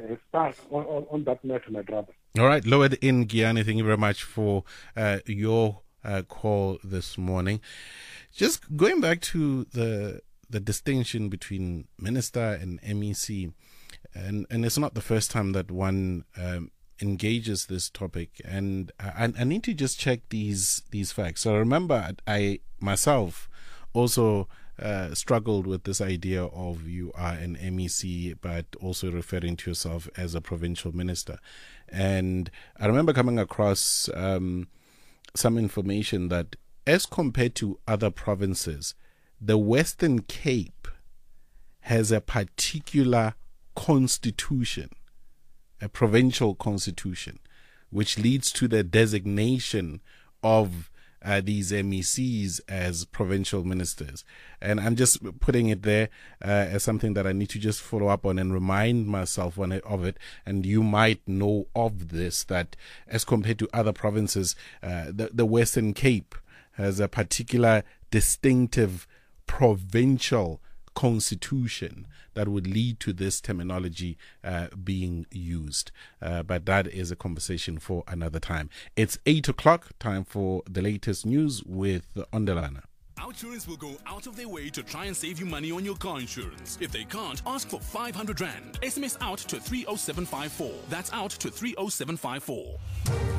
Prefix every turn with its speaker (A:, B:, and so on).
A: start on that matter, my brother.
B: All right, Lowered in Giyani, thank you very much for your call this morning. Just going back to the distinction between minister and MEC, and it's not the first time that one engages this topic, and I need to just check these facts. So remember, I myself also struggled with this idea of you are an MEC but also referring to yourself as a provincial minister. And I remember coming across some information that as compared to other provinces, the Western Cape has a particular constitution, a provincial constitution, which leads to the designation of these MECs as provincial ministers. And I'm just putting it there as something that I need to just follow up on and remind myself of it. And you might know of this, that as compared to other provinces, the Western Cape has a particular distinctive provincial constitution that would lead to this terminology being used. But that is a conversation for another time. It's 8 o'clock, time for the latest news with Ondelana.
C: Outsurance will go out of their way to try and save you money on your car insurance. If they can't, ask for 500 Rand. SMS out to 30754. That's out to 30754.